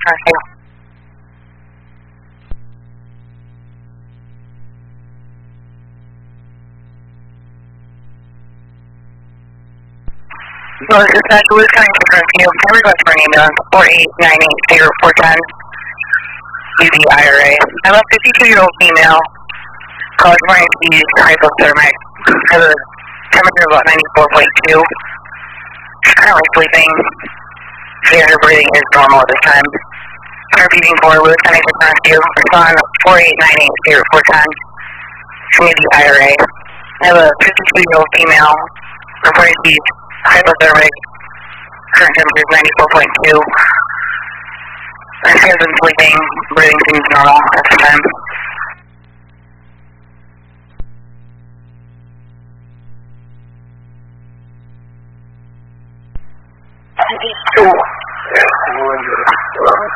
Okay. So this is Louis County Confirmed to you. Can we request for an ambulance 48980410 UBIRA. I'm a 52-year-old female, college morning disease, hypothermic, has a temperature of about 94.2. She's currently sleeping. Her breathing is normal at this time. Her beating for Louis County Confirmed to you. Respond 48980410 Community IRA. I have a 52-year-old female, reported to be hypothermic, current temperature is 94.2. She has been sleeping, breathing seems normal at this time.